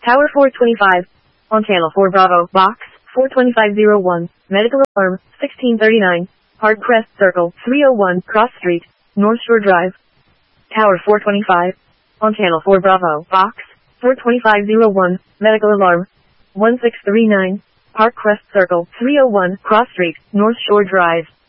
Tower 425. On channel 4 Bravo, box 42501, medical alarm 1639, Hard Crest Circle 301, Cross Street, North Shore Drive. Tower 425. On channel 4 Bravo, box 42501, medical alarm 1639, Park Crest Circle 301, Cross Street, North Shore Drive.